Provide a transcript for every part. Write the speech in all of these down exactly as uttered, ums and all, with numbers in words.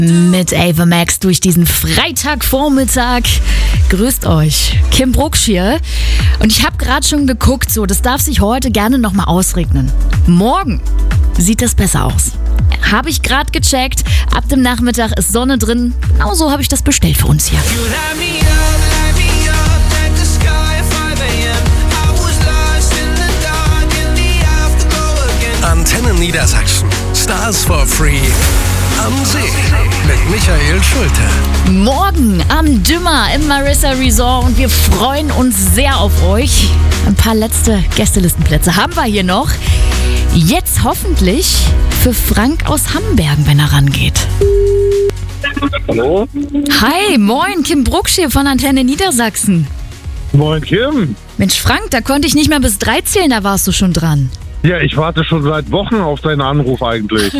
Mit Ava Max durch diesen Freitagvormittag. Grüßt euch, Kim Brucksch hier. Und ich habe gerade schon geguckt, so, das darf sich heute gerne nochmal ausregnen. Morgen sieht das besser aus. Habe ich gerade gecheckt. Ab dem Nachmittag ist Sonne drin. Genau so habe ich das bestellt für uns hier. Antenne Niedersachsen. Stars for Free am See mit Michael Schulte. Morgen am Dümmer im Marissa Resort und wir freuen uns sehr auf euch. Ein paar letzte Gästelistenplätze haben wir hier noch. Jetzt hoffentlich für Frank aus Hambergen, wenn er rangeht. Hallo? Hi, moin, Kim Brucksch hier von Antenne Niedersachsen. Moin, Kim. Mensch, Frank, da konnte ich nicht mehr bis drei zählen, da warst du schon dran. Ja, ich warte schon seit Wochen auf deinen Anruf eigentlich.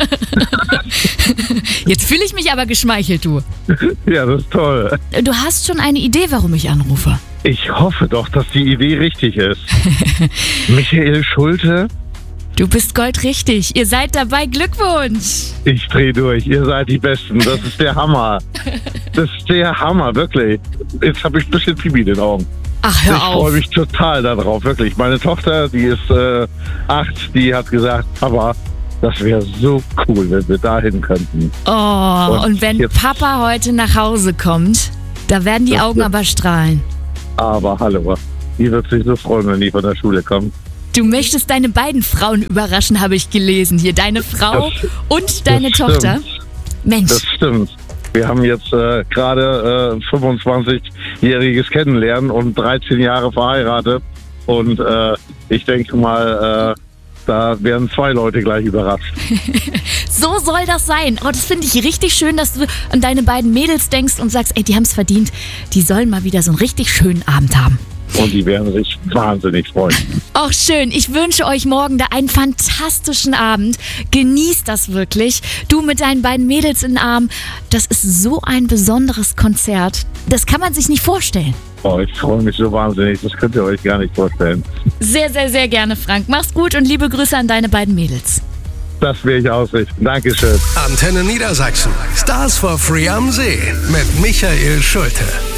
Jetzt fühle ich mich aber geschmeichelt, du. Ja, das ist toll. Du hast schon eine Idee, warum ich anrufe? Ich hoffe doch, dass die Idee richtig ist. Michael Schulte? Du bist goldrichtig. Ihr seid dabei. Glückwunsch. Ich dreh durch. Ihr seid die Besten. Das ist der Hammer. Das ist der Hammer, wirklich. Jetzt habe ich ein bisschen Pipi in den Augen. Ach, hör ich auf. freue mich total darauf, wirklich. Meine Tochter, die ist äh, acht, die hat gesagt, Papa, das wäre so cool, wenn wir dahin könnten. Oh, und, und wenn jetzt, Papa heute nach Hause kommt, da werden die Augen aber strahlen. Aber hallo, die wird sich so freuen, wenn die von der Schule kommt. Du möchtest deine beiden Frauen überraschen, habe ich gelesen. Hier, deine Frau das, und deine das Tochter. Stimmt. Mensch. Das stimmt. Wir haben jetzt äh, gerade äh, fünfundzwanzigjähriges Kennenlernen und dreizehn Jahre verheiratet. Und äh, ich denke mal, äh, da werden zwei Leute gleich überrascht. So soll das sein. Oh, das finde ich richtig schön, dass du an deine beiden Mädels denkst und sagst, ey, die haben es verdient. Die sollen mal wieder so einen richtig schönen Abend haben. Und die werden sich wahnsinnig freuen. Auch schön. Ich wünsche euch morgen da einen fantastischen Abend. Genießt das wirklich. Du mit deinen beiden Mädels in den Arm. Das ist so ein besonderes Konzert. Das kann man sich nicht vorstellen. Oh, ich freue mich so wahnsinnig. Das könnt ihr euch gar nicht vorstellen. Sehr, sehr, sehr gerne, Frank. Mach's gut und liebe Grüße an deine beiden Mädels. Das will ich ausrichten. Dankeschön. Antenne Niedersachsen. Stars for Free am See mit Michael Schulte.